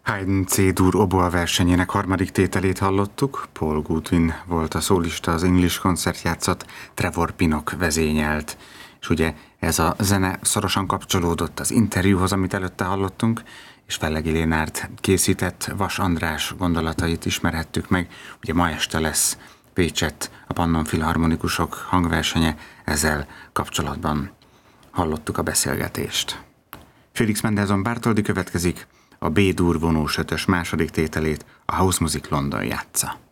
Haydn C-dur oboa versenyének harmadik tételét hallottuk. Paul Goodwin volt a szólista, az English Concert játszat, Trevor Pinnock vezényelt. És ugye ez a zene szorosan kapcsolódott az interjúhoz, amit előtte hallottunk, és Fellegi Lénárt készített Vas András gondolatait ismerhettük meg. Ugye ma este lesz Pécsett a Pannon Filharmonikusok hangversenye, ezzel kapcsolatban hallottuk a beszélgetést. Félix Mendelssohn Bartholdy következik, a B-dur vonós ötös második tételét a House Music London játsza.